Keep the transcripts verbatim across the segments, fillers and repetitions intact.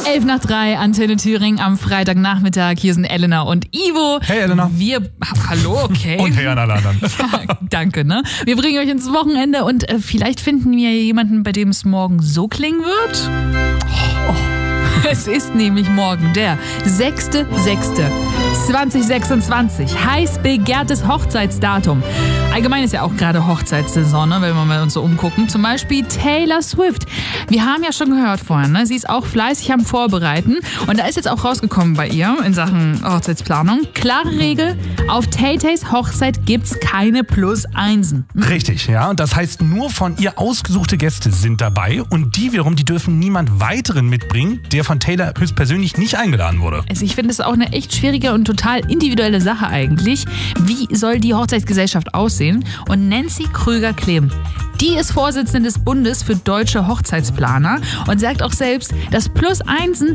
elf nach drei, Antenne Thüringen am Freitagnachmittag. Hier sind Elena und Ivo. Hey Elena. Wir, hallo, okay. Und hey an alle anderen. Ja, danke, ne? Wir bringen euch ins Wochenende und äh, vielleicht finden wir jemanden, bei dem es morgen so klingen wird. Oh. Es ist nämlich morgen der sechster sechster zweitausendsechsundzwanzig. Heiß begehrtes Hochzeitsdatum. Allgemein ist ja auch gerade Hochzeitssaison, ne, wenn wir mal uns so umgucken. Zum Beispiel Taylor Swift. Wir haben ja schon gehört vorhin, ne? Sie ist auch fleißig am Vorbereiten. Und da ist jetzt auch rausgekommen bei ihr in Sachen Hochzeitsplanung. Klare Regel, auf Tay-Tays Hochzeit gibt's keine Plus-Einsen. Richtig, ja. Und das heißt, nur von ihr ausgesuchte Gäste sind dabei. Und die wiederum, die dürfen niemand weiteren mitbringen, der von Taylor höchstpersönlich nicht eingeladen wurde. Also ich finde es auch eine echt schwierige und total individuelle Sache eigentlich. Wie soll die Hochzeitsgesellschaft aussehen? Und Nancy Krüger-Klemm, die ist Vorsitzende des Bundes für deutsche Hochzeitsplaner und sagt auch selbst, dass Plus-Einsen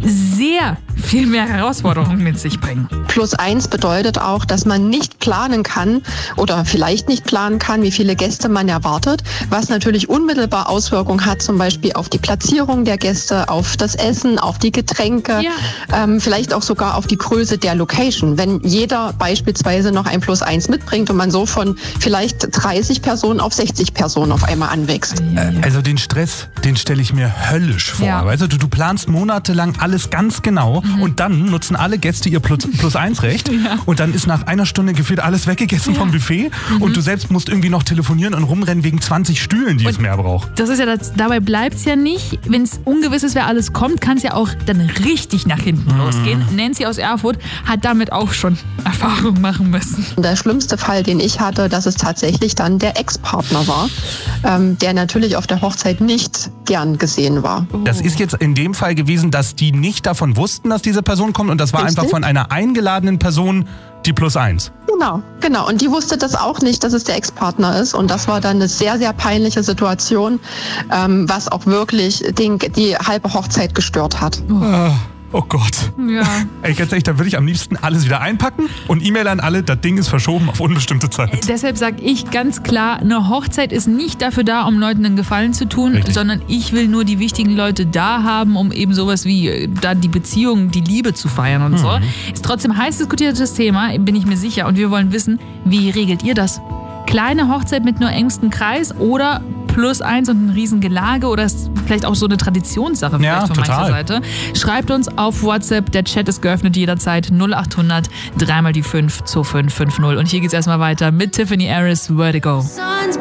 sehr viel mehr Herausforderungen mit sich bringen. Plus eins bedeutet auch, dass man nicht planen kann oder vielleicht nicht planen kann, wie viele Gäste man erwartet, was natürlich unmittelbar Auswirkungen hat, zum Beispiel auf die Platzierung der Gäste, auf das Essen, auf die Getränke, Ja. ähm, vielleicht auch sogar auf die Größe der Location. Wenn jeder beispielsweise noch ein Plus eins mitbringt und man so von vielleicht dreißig Personen auf sechzig Personen auf einmal anwächst. Äh, also den Stress, den stelle ich mir höllisch vor. Ja. Weißt du, du, du planst monatelang alles ganz genau Mhm. und dann nutzen alle Gäste ihr Plus, Plus eins Recht Ja. und dann ist nach einer Stunde gefühlt alles weggegessen Ja. vom Buffet Mhm. und du selbst musst irgendwie noch telefonieren und rumrennen wegen zwanzig Stühlen, die Und es mehr braucht. Das ist ja das, dabei bleibt es ja nicht. Wenn es ungewiss ist, wer alles kommt, kann es ja auch dann richtig nach hinten Mhm. losgehen. Nancy aus Erfurt hat damit auch schon Erfahrung machen müssen. Der schlimmste Fall, den ich hatte, dass es tatsächlich dann der Ex-Partner war, ähm, der natürlich auf der Hochzeit nicht gern gesehen war. Das ist jetzt in dem Fall gewesen, dass die nicht davon wussten, dass diese Person kommt und das war Richtig. einfach von einer eingeladenen Person die Plus eins. Genau, genau. Und die wusste das auch nicht, dass es der Ex-Partner ist. Und das war dann eine sehr, sehr peinliche Situation, ähm, was auch wirklich den, die halbe Hochzeit gestört hat. Oh. Oh Gott. Ja. Ey, ganz ehrlich, da würde ich am liebsten alles wieder einpacken und E-Mail an alle, das Ding ist verschoben auf unbestimmte Zeit. Deshalb sage ich ganz klar, eine Hochzeit ist nicht dafür da, um Leuten einen Gefallen zu tun, Richtig. sondern ich will nur die wichtigen Leute da haben, um eben sowas wie äh, da die Beziehung, die Liebe zu feiern und so. Ist trotzdem heiß diskutiertes Thema, bin ich mir sicher. Und wir wollen wissen, wie regelt ihr das? Kleine Hochzeit mit nur engstem Kreis oder Plus eins und ein Riesengelage oder ist vielleicht auch so eine Traditionssache vielleicht Ja, von total. mancher Seite. Schreibt uns auf WhatsApp, der Chat ist geöffnet jederzeit null acht hundert drei mal die fünf zwei fünf fünf null. Und hier geht's erstmal weiter mit Tiffany Harris, Vertigo.